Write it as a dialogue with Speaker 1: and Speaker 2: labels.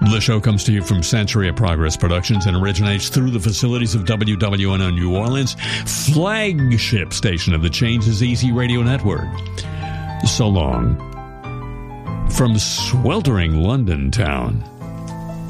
Speaker 1: The show comes to you from Century of Progress Productions and originates through the facilities of WWNO New Orleans, flagship station of the Change is Easy radio network. So long from sweltering London town.